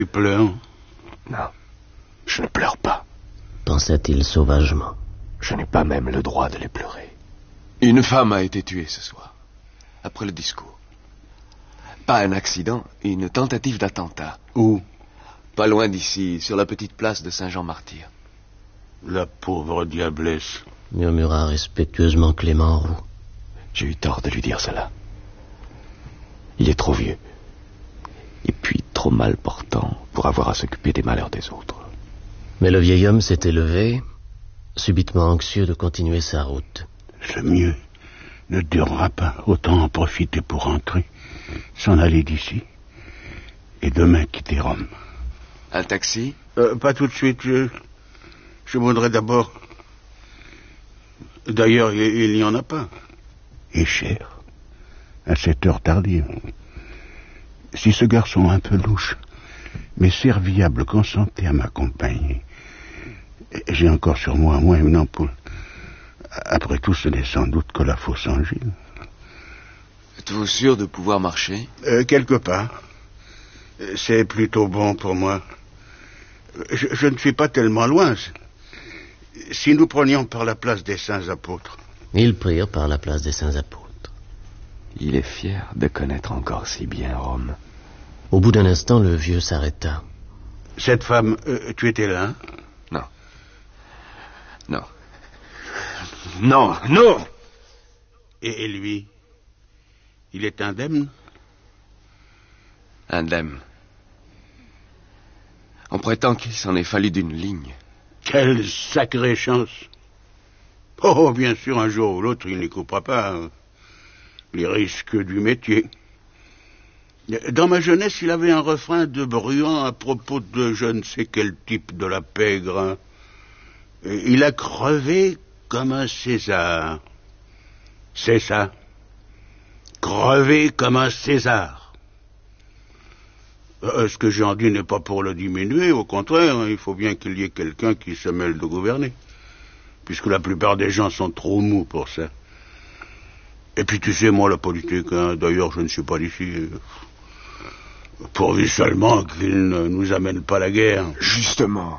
Tu pleures? Non, je ne pleure pas. Pensa-t-il sauvagement. Je n'ai pas même le droit de les pleurer. Une femme a été tuée ce soir, après le discours. Pas un accident, une tentative d'attentat. Où? Pas loin d'ici, sur la petite place de Saint-Jean-Martyr. La pauvre diablesse, murmura respectueusement Clément Roux. J'ai eu tort de lui dire cela. Il est trop vieux. Et puis trop mal portant pour avoir à s'occuper des malheurs des autres. Mais le vieil homme s'était levé, subitement anxieux de continuer sa route. Le mieux ne durera pas. Autant en profiter pour rentrer, s'en aller d'ici, et demain quitter Rome. Un taxi? Pas tout de suite. Je voudrais d'abord... D'ailleurs, il n'y en a pas. Et cher. À cette heure tardive. Si ce garçon un peu louche, mais serviable, consentait à m'accompagner, j'ai encore sur moi une ampoule. Après tout, ce n'est sans doute que la fausse angine. Êtes-vous sûr de pouvoir marcher? Quelque part. C'est plutôt bon pour moi. Je ne suis pas tellement loin. Si nous prenions par la place des Saints Apôtres. Ils prirent par la place des Saints Apôtres. Il est fier de connaître encore si bien Rome. Au bout d'un instant, le vieux s'arrêta. Cette femme, tu étais là? Non. Non. Non, non! Et lui, il est indemne? Indemne. On prétend qu'il s'en est fallu d'une ligne. Quelle sacrée chance! Oh, bien sûr, un jour ou l'autre, il n'y coupera pas les risques du métier. Dans ma jeunesse, il avait un refrain de Bruant à propos de je ne sais quel type de la pègre. Il a crevé comme un César. C'est ça. Crevé comme un César. Ce que j'en dis n'est pas pour le diminuer, au contraire, il faut bien qu'il y ait quelqu'un qui se mêle de gouverner, puisque la plupart des gens sont trop mous pour ça. Et puis tu sais, moi, la politique, d'ailleurs, je ne suis pas d'ici, pourvu seulement qu'il ne nous amène pas la guerre. Justement.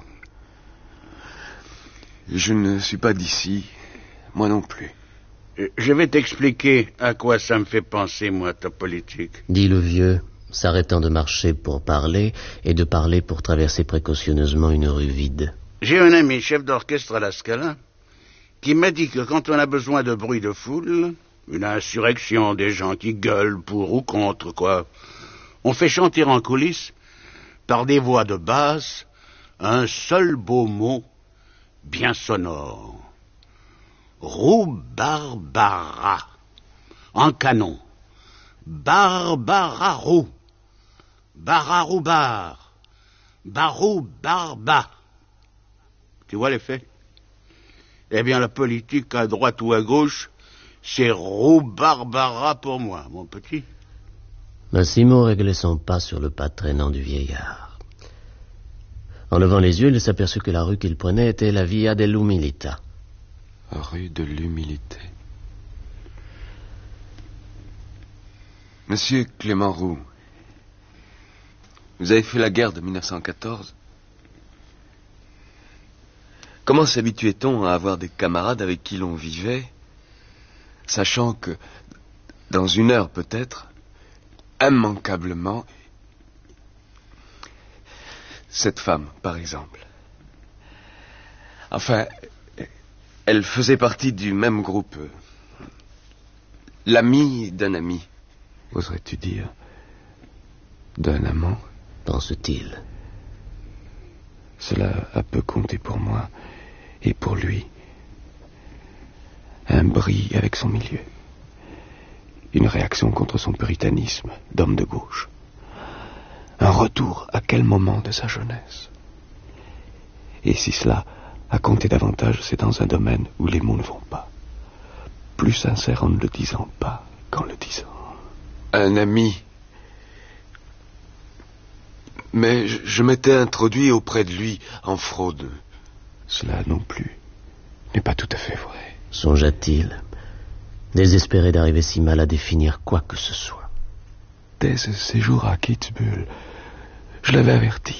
Je ne suis pas d'ici, moi non plus. Je vais t'expliquer à quoi ça me fait penser, moi, ta politique. Dit le vieux, s'arrêtant de marcher pour parler et de parler pour traverser précautionneusement une rue vide. J'ai un ami, chef d'orchestre à la Scala, qui m'a dit que quand on a besoin de bruit de foule, une insurrection, des gens qui gueulent pour ou contre, quoi, on fait chanter en coulisses, par des voix de basse, un seul beau mot, bien sonore. Roux-Barbara, en canon. Barbara-Roux. Bararou-Bar. Barou-Barba. Tu vois l'effet? Eh bien, la politique, à droite ou à gauche, c'est Roux-Barbara pour moi, mon petit. Massimo réglait son pas sur le pas traînant du vieillard. En levant les yeux, il s'aperçut que la rue qu'il prenait était la Via dell'Umilità. Rue de l'humilité. Monsieur Clément Roux, vous avez fait la guerre de 1914. Comment s'habituait-on à avoir des camarades avec qui l'on vivait, sachant que, dans une heure peut-être, immanquablement, cette femme, par exemple. Enfin, elle faisait partie du même groupe. L'ami d'un ami. Oserais-tu dire d'un amant? Pense-t-il. Cela a peu compté pour moi et pour lui. Un bris avec son milieu. Une réaction contre son puritanisme d'homme de gauche. Un retour à quel moment de sa jeunesse? Et si cela a compté davantage, c'est dans un domaine où les mots ne vont pas. Plus sincère en ne le disant pas qu'en le disant. Un ami. Mais je m'étais introduit auprès de lui en fraude. Cela non plus n'est pas tout à fait vrai. Songea-t-il, désespéré d'arriver si mal à définir quoi que ce soit. Dès ce séjour à Kitzbühel, je l'avais averti.